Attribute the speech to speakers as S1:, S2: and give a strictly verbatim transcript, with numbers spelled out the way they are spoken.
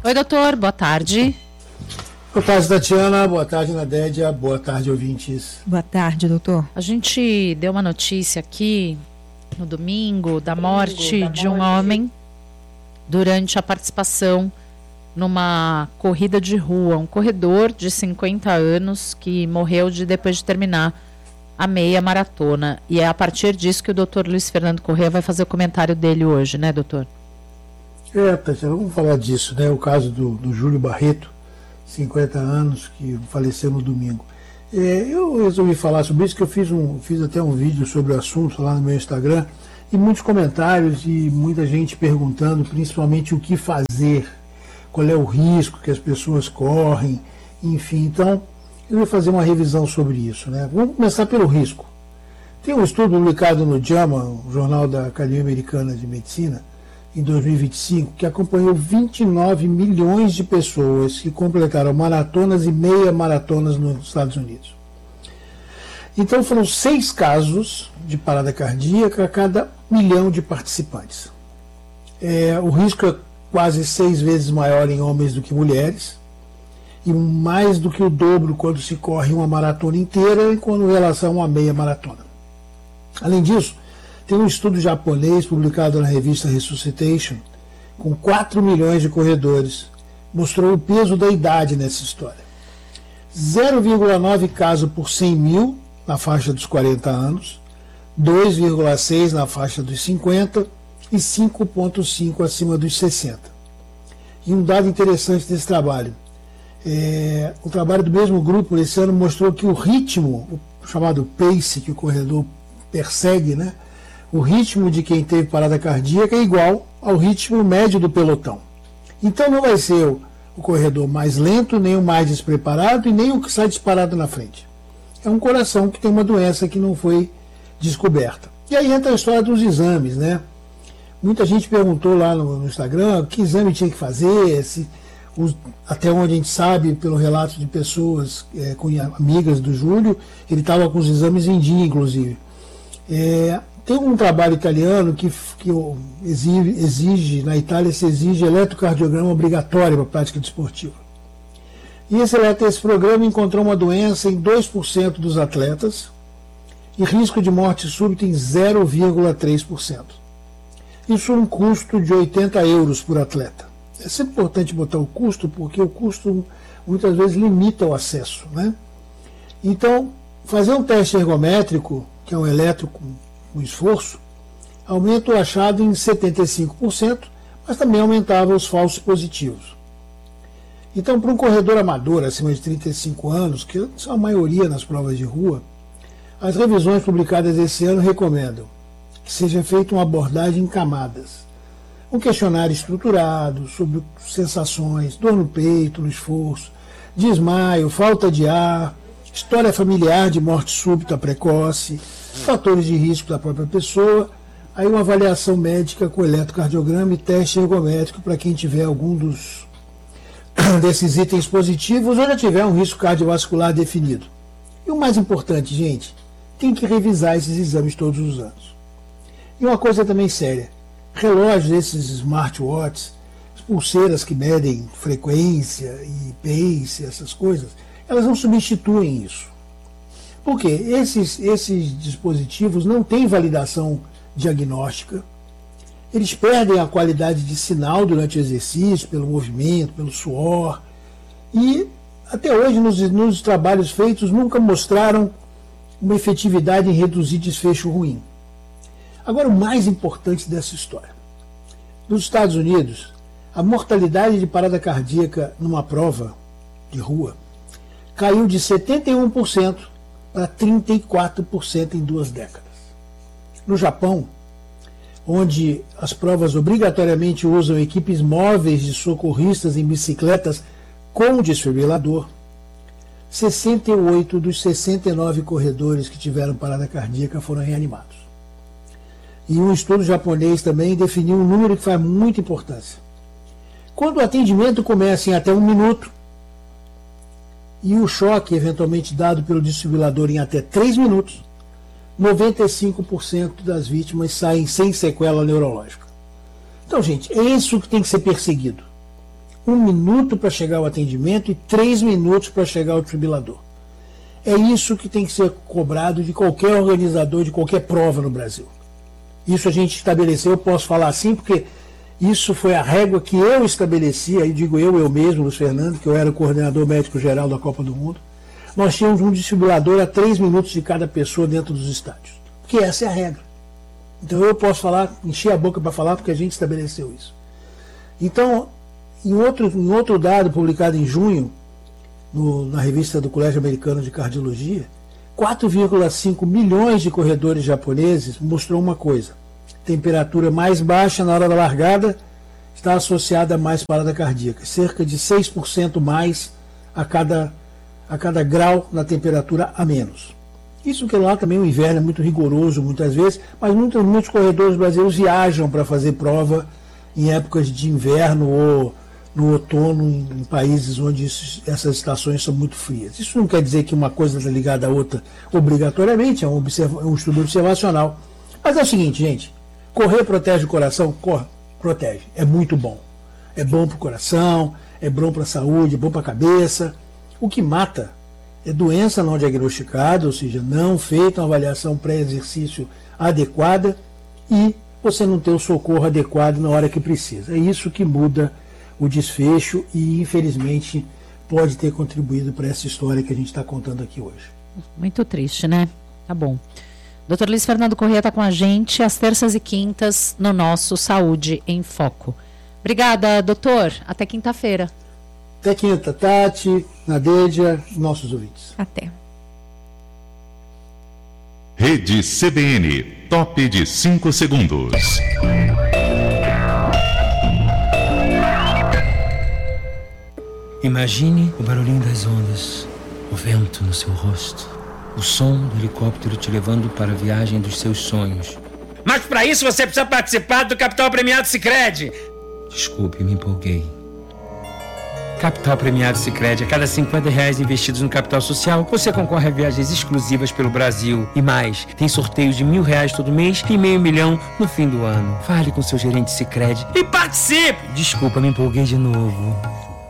S1: Oi, doutor, boa tarde.
S2: Boa tarde, Tatiana. Boa tarde, Nadédia. Boa tarde, ouvintes.
S3: Boa tarde, doutor.
S1: A gente deu uma notícia aqui no domingo da morte
S2: da
S1: de um
S2: morte.
S1: homem durante a participação numa corrida de rua, um corredor de cinquenta anos que morreu de, depois de terminar a meia maratona. E é a partir disso que o doutor Luiz Fernando Corrêa vai fazer o comentário dele hoje, né, doutor?
S2: É, Tatiana, vamos falar disso, né? O caso do, do Júlio Barreto, cinquenta anos, que faleceu no domingo. É, eu resolvi falar sobre isso, que eu fiz, um, fiz até um vídeo sobre o assunto lá no meu Instagram, e muitos comentários e muita gente perguntando principalmente o que fazer, qual é o risco que as pessoas correm, enfim. Então, eu vou fazer uma revisão sobre isso, né? Vamos começar pelo risco. Tem um estudo publicado no JAMA, o Jornal da Academia Americana de Medicina, em dois mil e vinte e cinco, que acompanhou vinte e nove milhões de pessoas que completaram maratonas e meia maratonas nos Estados Unidos. Então foram seis casos de parada cardíaca a cada milhão de participantes. É, o risco é quase seis vezes maior em homens do que mulheres, e mais do que o dobro quando se corre uma maratona inteira e quando em relação a uma meia maratona. Além disso, tem um estudo japonês publicado na revista Resuscitation, com quatro milhões de corredores, mostrou o peso da idade nessa história. zero vírgula nove casos por cem mil na faixa dos quarenta anos, dois vírgula seis na faixa dos cinquenta e cinco vírgula cinco acima dos sessenta. E um dado interessante desse trabalho, é, o trabalho do mesmo grupo esse ano mostrou que o ritmo, o chamado pace que o corredor persegue, né, o ritmo de quem teve parada cardíaca é igual ao ritmo médio do pelotão. Então não vai ser o, o corredor mais lento, nem o mais despreparado e nem o que sai disparado na frente. É um coração que tem uma doença que não foi descoberta. E aí entra a história dos exames, né? Muita gente perguntou lá no, no Instagram que exame tinha que fazer, se, os, até onde a gente sabe, pelo relato de pessoas é, com, amigas do Júlio, ele estava com os exames em dia, inclusive. É, tem um trabalho italiano que, que exige, exige, na Itália se exige eletrocardiograma obrigatório para a prática desportiva. E esse, esse programa encontrou uma doença em dois por cento dos atletas e risco de morte súbita em zero vírgula três por cento. Isso é um custo de oitenta euros por atleta. É sempre importante botar o custo, porque o custo muitas vezes limita o acesso, né? Então, fazer um teste ergométrico, que é um elétrico com esforço, aumenta o achado em setenta e cinco por cento, mas também aumentava os falsos positivos. Então, para um corredor amador acima de trinta e cinco anos, que são a maioria nas provas de rua, as revisões publicadas esse ano recomendam que seja feita uma abordagem em camadas. Um questionário estruturado sobre sensações, dor no peito, no esforço, desmaio, falta de ar, história familiar de morte súbita precoce, fatores de risco da própria pessoa, aí uma avaliação médica com eletrocardiograma e teste ergométrico para quem tiver algum dos, desses itens positivos ou já tiver um risco cardiovascular definido. E o mais importante, gente, tem que revisar esses exames todos os anos. E uma coisa também séria, relógios, esses smartwatches, pulseiras que medem frequência e pace, essas coisas, elas não substituem isso. Por quê? Esses, esses dispositivos não têm validação diagnóstica, eles perdem a qualidade de sinal durante o exercício, pelo movimento, pelo suor, e até hoje nos, nos trabalhos feitos nunca mostraram uma efetividade em reduzir desfecho ruim. Agora, o mais importante dessa história. Nos Estados Unidos, a mortalidade de parada cardíaca numa prova de rua caiu de setenta e um por cento para trinta e quatro por cento em duas décadas. No Japão, onde as provas obrigatoriamente usam equipes móveis de socorristas em bicicletas com desfibrilador, sessenta e oito dos sessenta e nove corredores que tiveram parada cardíaca foram reanimados. E um estudo japonês também definiu um número que faz muita importância. Quando o atendimento começa em até um minuto e o choque eventualmente dado pelo desfibrilador em até três minutos, noventa e cinco por cento das vítimas saem sem sequela neurológica. Então, gente, é isso que tem que ser perseguido. um minuto para chegar ao atendimento e três minutos para chegar ao desfibrilador. É isso que tem que ser cobrado de qualquer organizador, de qualquer prova no Brasil. Isso a gente estabeleceu, eu posso falar assim, porque isso foi a régua que eu estabeleci, aí digo eu, eu mesmo, Luiz Fernando, que eu era o coordenador médico-geral da Copa do Mundo. Nós tínhamos um desfibrilador a três minutos de cada pessoa dentro dos estádios. Porque essa é a regra. Então eu posso falar, encher a boca para falar, porque a gente estabeleceu isso. Então, em outro, em outro dado publicado em junho, no, na revista do Colégio Americano de Cardiologia, quatro vírgula cinco milhões de corredores japoneses mostrou uma coisa: temperatura mais baixa na hora da largada está associada a mais parada cardíaca, cerca de seis por cento mais a cada, a cada grau na temperatura a menos. Isso que lá também o inverno é muito rigoroso muitas vezes, mas muitos, muitos corredores brasileiros viajam para fazer prova em épocas de inverno ou no outono, em, em países onde isso, essas estações são muito frias. Isso não quer dizer que uma coisa está ligada à outra obrigatoriamente, é um, observa, é um estudo observacional. Mas é o seguinte, gente, correr protege o coração? Corre, protege. É muito bom. É bom para o coração, é bom para a saúde, é bom para a cabeça. O que mata é doença não diagnosticada, ou seja, não feita uma avaliação pré-exercício adequada e você não ter o socorro adequado na hora que precisa. É isso que muda o desfecho e, infelizmente, pode ter contribuído para essa história que a gente está contando aqui hoje.
S1: Muito triste, né? Tá bom. doutor Luiz Fernando Corrêa está com a gente às terças e quintas no nosso Saúde em Foco. Obrigada, doutor. Até quinta-feira.
S2: Até quinta, Tati, Nadédia, nossos ouvintes.
S1: Até.
S3: Rede C B N, top de cinco segundos.
S4: Imagine o barulhinho das ondas, o vento no seu rosto, o som do helicóptero te levando para a viagem dos seus sonhos.
S5: Mas para isso você precisa participar do Capital Premiado Sicredi.
S4: Desculpe, me empolguei. Capital Premiado Sicredi. A cada cinquenta reais investidos no capital social, você concorre a viagens exclusivas pelo Brasil. E mais, tem sorteios de mil reais todo mês e meio milhão no fim do ano. Fale com seu gerente Sicredi e participe! Desculpa, me empolguei de novo.